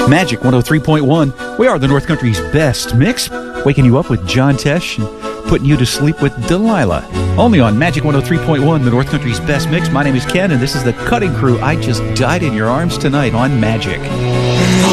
Magic 103.1. We are the North Country's best mix, waking you up with John Tesh and putting you to sleep with Delilah. Only on Magic 103.1, the North Country's best mix. My name is Ken, and this is the Cutting Crew. I just died in your arms tonight on Magic.